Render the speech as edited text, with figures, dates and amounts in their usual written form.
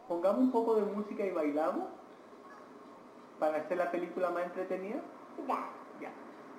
Pongamos un poco de música y bailamos para hacer la película más entretenida. Ya. Ya.